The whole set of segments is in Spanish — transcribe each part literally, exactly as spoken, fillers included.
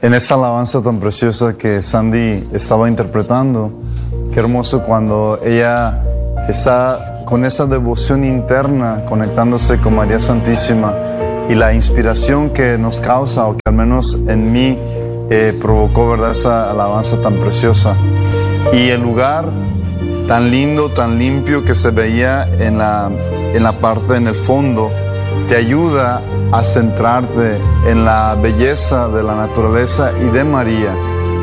En esta alabanza tan preciosa que Sandy estaba interpretando, qué hermoso cuando ella está con esa devoción interna, conectándose con María Santísima, y la inspiración que nos causa, o que al menos en mí eh, provocó, ¿verdad?, esa alabanza tan preciosa. Y el lugar tan lindo, tan limpio que se veía en la, en la parte, en el fondo, te ayuda a centrarte en la belleza de la naturaleza y de María.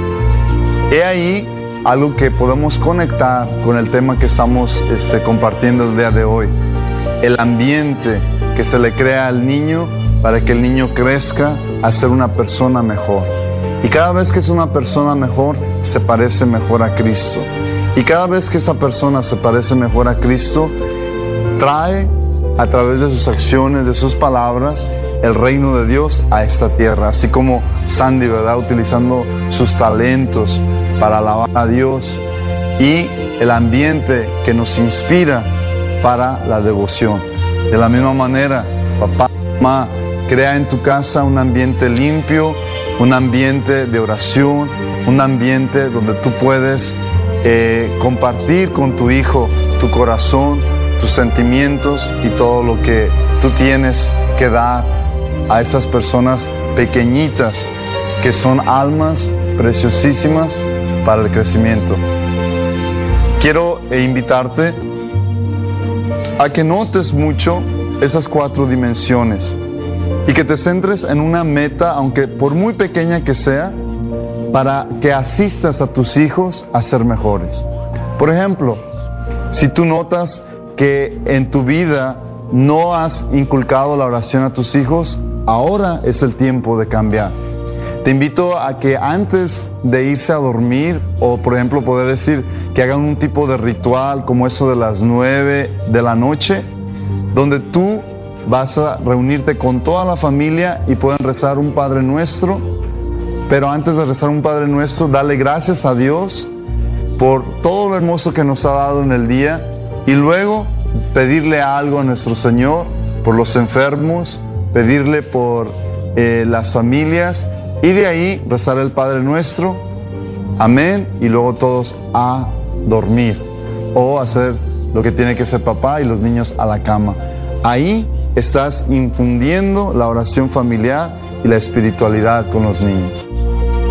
He ahí algo que podemos conectar con el tema que estamos este, compartiendo el día de hoy. El ambiente que se le crea al niño para que el niño crezca a ser una persona mejor. Y cada vez que es una persona mejor, se parece mejor a Cristo. Y cada vez que esta persona se parece mejor a Cristo, trae a través de sus acciones, de sus palabras, el reino de Dios a esta tierra. Así como Sandy, ¿verdad?, utilizando sus talentos para alabar a Dios, y el ambiente que nos inspira para la devoción. De la misma manera, papá, mamá, crea en tu casa un ambiente limpio, un ambiente de oración, un ambiente donde tú puedes eh, compartir con tu hijo tu corazón, tus sentimientos y todo lo que tú tienes que dar a esas personas pequeñitas que son almas preciosísimas para el crecimiento. Quiero invitarte a que notes mucho esas cuatro dimensiones y que te centres en una meta, aunque por muy pequeña que sea, para que asistas a tus hijos a ser mejores. Por ejemplo, si tú notas que en tu vida no has inculcado la oración a tus hijos, ahora es el tiempo de cambiar. Te invito a que antes de irse a dormir, o por ejemplo poder decir que hagan un tipo de ritual como eso de las nueve de la noche, donde tú vas a reunirte con toda la familia y pueden rezar un Padre Nuestro, pero antes de rezar un Padre Nuestro, darle gracias a Dios por todo lo hermoso que nos ha dado en el día, y luego pedirle algo a nuestro Señor por los enfermos, pedirle por eh, las familias, y de ahí rezar el Padre Nuestro, amén, y luego todos a dormir, o hacer lo que tiene que hacer papá y los niños a la cama. Ahí estás infundiendo la oración familiar y la espiritualidad con los niños.